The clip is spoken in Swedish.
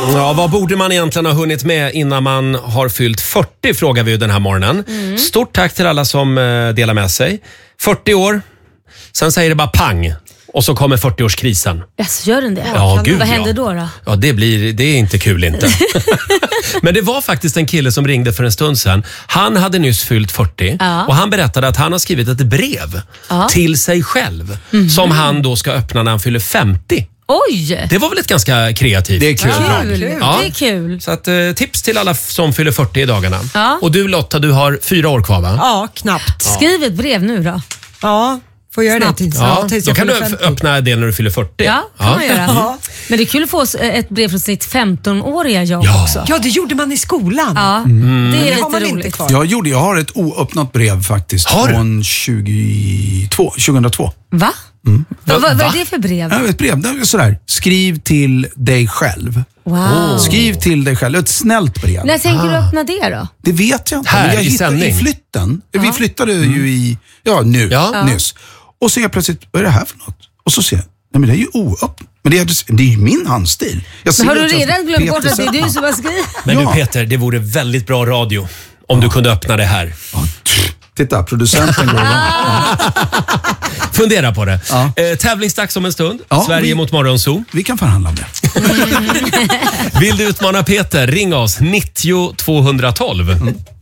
Ja, vad borde man egentligen ha hunnit med innan man har fyllt 40, frågar vi ju den här morgonen. Stort tack till alla som delar med sig. 40 år, sen säger det bara pang. Och så kommer 40-årskrisen. Yes, gör den det? Ja, gud, vad händer då? Ja, det är inte kul inte. Men det var faktiskt en kille som ringde för en stund sedan. Han hade nyss fyllt 40 och han berättade att han har skrivit ett brev till sig själv som han då ska öppna när han fyller 50. Oj! Det var väl ett ganska kreativt. Det är kul. Ja. Det är kul. Så att, tips till alla som fyller 40 i dagarna. Ja. Och du Lotta, du har 4 år kvar va? Ja, knappt. Skriv ett brev nu då. Ja, får göra det tills Då jag kan du fyller 50. öppna det när du fyller 40. Ja, kan man göra. Men det är kul att få ett brev från sitt 15-åriga jag också. Ja, det gjorde man i skolan. Ja, det är har man lite inte roligt. kvar. Jag har ett oöppnat brev faktiskt Har du? från 2002. Va? Vad är det för brev? Ja, ett brev, det är sådär. Skriv till dig själv. Wow. Skriv till dig själv. Ett snällt brev. När tänker du öppna det då? Det vet jag inte. Här Men jag i hittade sändning. i flytten. Vi flyttade ju nyss. Och så är jag plötsligt, vad är det här för något? Och så ser jag, nej men det är ju oöppnat. Men det är ju min handstil. Men har du redan glömt bort att det är du som har skrivit? Men du Peter, det vore väldigt bra radio om du kunde öppna det här. Titta, producenten går igång. Fundera på det. Ja. Tävlingsdags om en stund. Ja, Sverige mot Morgonzoo. Vi kan förhandla om det. Vill du utmana Peter? Ring oss 90 212.